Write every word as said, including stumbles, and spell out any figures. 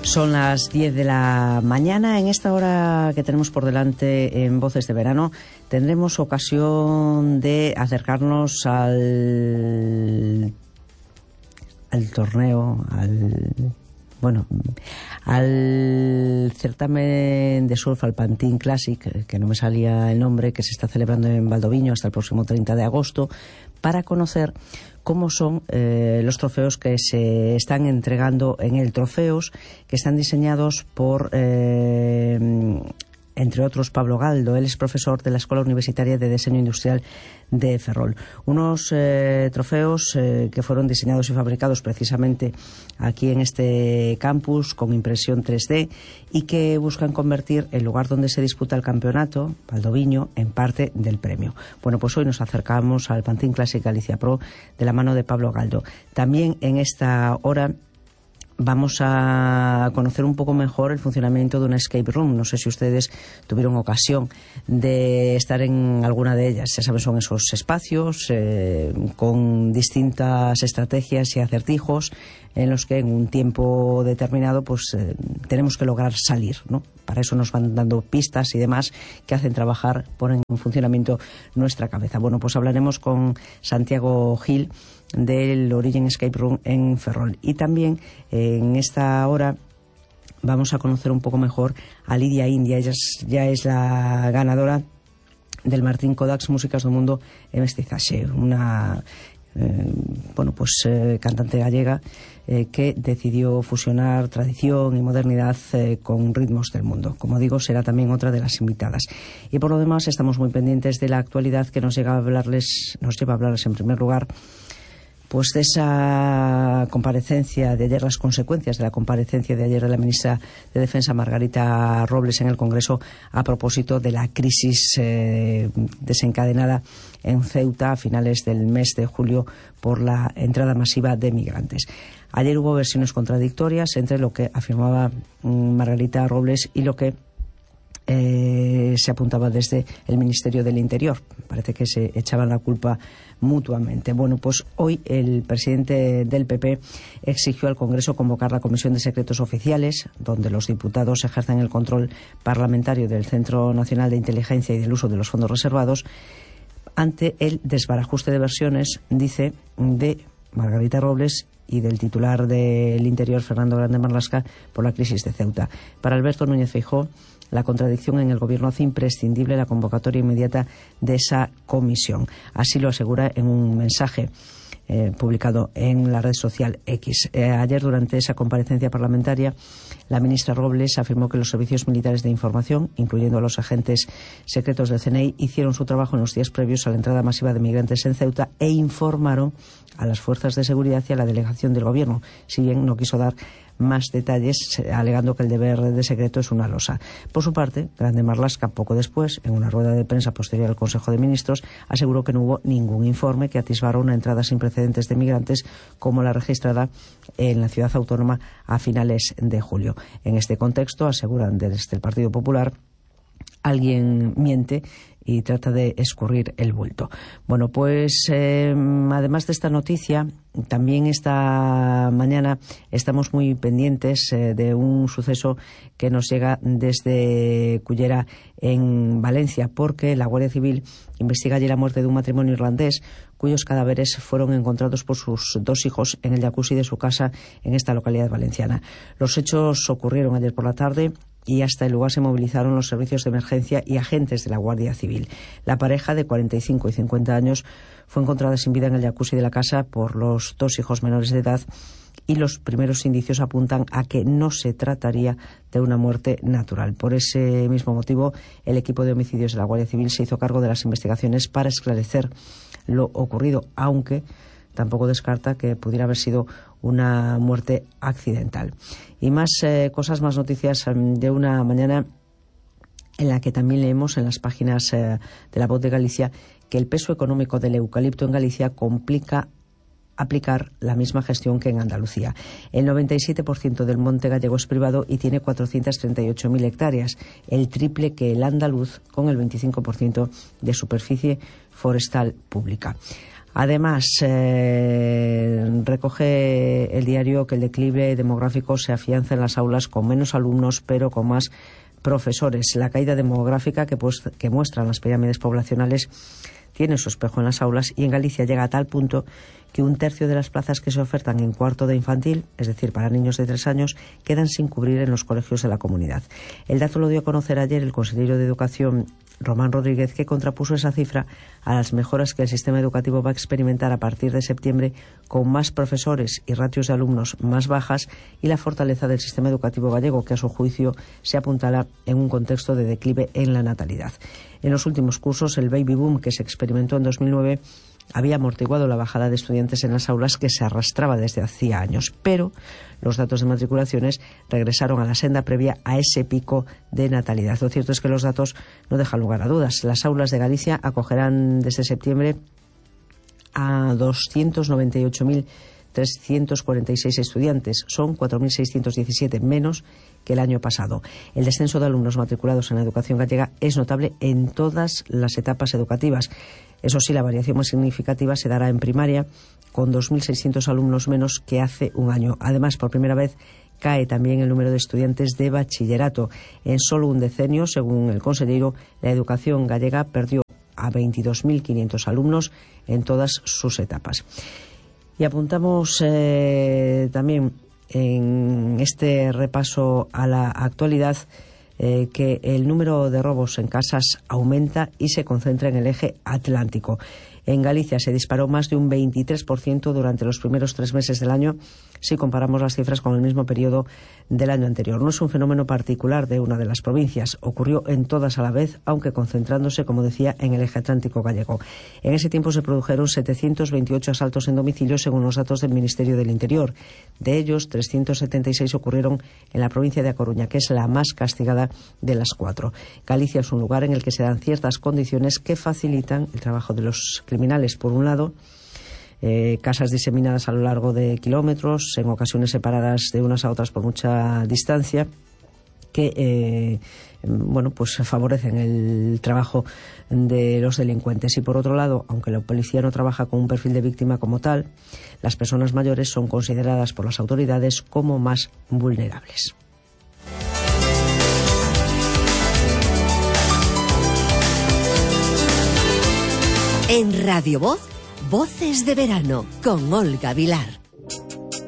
Son las diez de la mañana. En esta hora que tenemos por delante en Voces de Verano tendremos ocasión de acercarnos al, al torneo, al... Bueno, al certamen de surf, al Pantin Classic, que no me salía el nombre, que se está celebrando en Valdoviño hasta el próximo treinta de agosto, para conocer cómo son eh, los trofeos que se están entregando en el Trofeos, que están diseñados por... Eh, entre otros, Pablo Galdo. Él es profesor de la Escuela Universitaria de Diseño Industrial de Ferrol. Unos eh, trofeos eh, que fueron diseñados y fabricados precisamente aquí en este campus con impresión tres D y que buscan convertir el lugar donde se disputa el campeonato, Valdoviño, en parte del premio. Bueno, pues hoy nos acercamos al Pantin Classic Galicia Pro de la mano de Pablo Galdo. También en esta hora vamos a conocer un poco mejor el funcionamiento de una escape room. No sé si ustedes tuvieron ocasión de estar en alguna de ellas. Ya saben, son esos espacios eh, con distintas estrategias y acertijos en los que en un tiempo determinado pues eh, tenemos que lograr salir, ¿no? Para eso nos van dando pistas y demás que hacen trabajar, ponen en funcionamiento nuestra cabeza. Bueno, pues hablaremos con Santiago Gil del Origin Escape Room en Ferrol. Y también eh, en esta hora vamos a conocer un poco mejor a Lidia India. Ella es, ya es la ganadora del Martín Kodaks Músicas do Mundo en Mestizaxe, una eh, bueno pues eh, cantante gallega eh, que decidió fusionar tradición y modernidad eh, con ritmos del mundo. Como digo, será también otra de las invitadas. Y por lo demás estamos muy pendientes de la actualidad que nos llega a hablarles, nos lleva a hablarles en primer lugar pues de esa comparecencia de ayer, las consecuencias de la comparecencia de ayer de la ministra de Defensa Margarita Robles en el Congreso a propósito de la crisis eh, desencadenada en Ceuta a finales del mes de julio por la entrada masiva de migrantes. Ayer hubo versiones contradictorias entre lo que afirmaba mm, Margarita Robles y lo que Eh, se apuntaba desde el Ministerio del Interior. Parece que se echaban la culpa mutuamente. Bueno, pues hoy el presidente del P P exigió al Congreso convocar la Comisión de Secretos Oficiales, donde los diputados ejercen el control parlamentario del Centro Nacional de Inteligencia y del uso de los fondos reservados, ante el desbarajuste de versiones, dice, de Margarita Robles y del titular del Interior, Fernando Grande Marlaska, por la crisis de Ceuta. Para Alberto Núñez Feijóo, la contradicción en el gobierno hace imprescindible la convocatoria inmediata de esa comisión. Así lo asegura en un mensaje eh, publicado en la red social X. Eh, ayer, durante esa comparecencia parlamentaria, la ministra Robles afirmó que los servicios militares de información, incluyendo a los agentes secretos del C N I, hicieron su trabajo en los días previos a la entrada masiva de migrantes en Ceuta e informaron a las fuerzas de seguridad y a la delegación del gobierno, si bien no quiso dar más detalles, alegando que el deber de secreto es una losa. Por su parte, Grande Marlaska, poco después, en una rueda de prensa posterior al Consejo de Ministros, aseguró que no hubo ningún informe que atisbara una entrada sin precedentes de migrantes como la registrada en la ciudad autónoma a finales de julio. En este contexto, aseguran desde el Partido Popular, alguien miente y trata de escurrir el bulto. Bueno, pues eh, además de esta noticia, también esta mañana estamos muy pendientes eh, de un suceso que nos llega desde Cullera, en Valencia, porque la Guardia Civil investiga allí la muerte de un matrimonio irlandés cuyos cadáveres fueron encontrados por sus dos hijos en el jacuzzi de su casa en esta localidad valenciana. Los hechos ocurrieron ayer por la tarde y hasta el lugar se movilizaron los servicios de emergencia y agentes de la Guardia Civil. La pareja de cuarenta y cinco y cincuenta años fue encontrada sin vida en el jacuzzi de la casa por los dos hijos menores de edad y los primeros indicios apuntan a que no se trataría de una muerte natural. Por ese mismo motivo, el equipo de homicidios de la Guardia Civil se hizo cargo de las investigaciones para esclarecer lo ocurrido, aunque tampoco descarta que pudiera haber sido una muerte accidental. Y más eh, cosas, más noticias eh, de una mañana en la que también leemos en las páginas eh, de La Voz de Galicia que el peso económico del eucalipto en Galicia complica aplicar la misma gestión que en Andalucía. El noventa y siete por ciento del monte gallego es privado y tiene cuatrocientas treinta y ocho mil hectáreas, el triple que el andaluz, con el veinticinco por ciento de superficie forestal pública. Además, eh, recoge el diario que el declive demográfico se afianza en las aulas con menos alumnos, pero con más profesores. La caída demográfica que, pues, que muestran las pirámides poblacionales tiene su espejo en las aulas, y en Galicia llega a tal punto que un tercio de las plazas que se ofertan en cuarto de infantil, es decir, para niños de tres años, quedan sin cubrir en los colegios de la comunidad. El dato lo dio a conocer ayer el consejero de Educación, Román Rodríguez, que contrapuso esa cifra a las mejoras que el sistema educativo va a experimentar a partir de septiembre, con más profesores y ratios de alumnos más bajas, y la fortaleza del sistema educativo gallego, que a su juicio se apuntala en un contexto de declive en la natalidad. En los últimos cursos, el baby boom que se experimentó en dos mil nueve había amortiguado la bajada de estudiantes en las aulas que se arrastraba desde hacía años, pero los datos de matriculaciones regresaron a la senda previa a ese pico de natalidad. Lo cierto es que los datos no dejan lugar a dudas. Las aulas de Galicia acogerán desde septiembre a doscientos noventa y ocho mil trescientos cuarenta y seis estudiantes. Son cuatro mil seiscientos diecisiete menos que el año pasado. El descenso de alumnos matriculados en la educación gallega es notable en todas las etapas educativas. Eso sí, la variación más significativa se dará en primaria, con dos mil seiscientos alumnos menos que hace un año. Además, por primera vez cae también el número de estudiantes de bachillerato. En solo un decenio, según el consejero, la educación gallega perdió a veintidós mil quinientos alumnos en todas sus etapas. Y apuntamos eh, también en este repaso a la actualidad eh, que el número de robos en casas aumenta y se concentra en el eje atlántico. En Galicia se disparó más de un veintitrés por ciento durante los primeros tres meses del año, si comparamos las cifras con el mismo periodo del año anterior. No es un fenómeno particular de una de las provincias, ocurrió en todas a la vez, aunque concentrándose, como decía, en el eje atlántico gallego. En ese tiempo se produjeron setecientos veintiocho asaltos en domicilio, según los datos del Ministerio del Interior. De ellos, trescientos setenta y seis ocurrieron en la provincia de A Coruña, que es la más castigada de las cuatro. Galicia es un lugar en el que se dan ciertas condiciones que facilitan el trabajo de los criminales. Por un lado, Eh, casas diseminadas a lo largo de kilómetros, en ocasiones separadas de unas a otras por mucha distancia, que eh, bueno, pues favorecen el trabajo de los delincuentes. Y por otro lado, aunque la policía no trabaja con un perfil de víctima como tal, las personas mayores son consideradas por las autoridades como más vulnerables. En Radio Voz, Voces de Verano, con Olga Vilar.